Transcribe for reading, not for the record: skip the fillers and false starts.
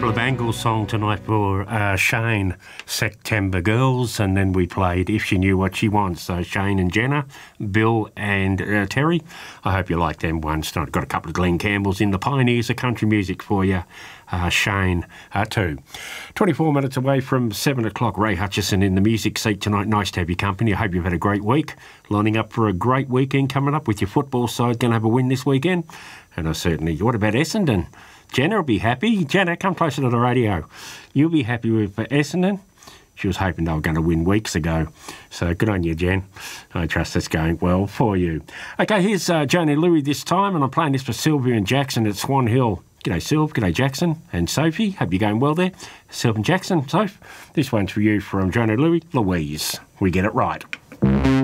couple of Bangles song tonight for Shane, September Girls, and then we played If She Knew What She Wants. So Shane and Jenna, Bill and Terry. I hope you like them ones. I've got a couple of Glenn Campbells in the Pioneers of Country Music for you. Shane too. 24 minutes away from 7 o'clock. Ray Hutchison in the music seat tonight. Nice to have your company. I hope you've had a great week. Lining up for a great weekend coming up with your football side. Going to have a win this weekend. And I certainly... What about Essendon? Jenna will be happy. Jenna, come closer to the radio. You'll be happy with Essendon. She was hoping they were going to win weeks ago. So good on you, Jen. I trust it's going well for you. Okay, here's Joni Louie this time, and I'm playing this for Sylvia and Jackson at Swan Hill. G'day, Sylv. G'day, Jackson and Sophie. Hope you're going well there. Sylv and Jackson. Soph, this one's for you from Joni Louie. Louise. We get it right.